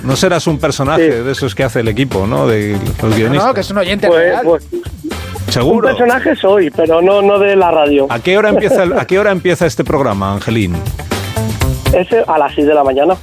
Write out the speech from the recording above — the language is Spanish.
No serás un personaje de esos que hace el equipo, ¿no? De los guionistas. No, que es un oyente real. ¿Seguro? Un personaje soy, pero no de la radio. ¿A qué hora empieza este programa, Angelín? Ese a las 6 de la mañana.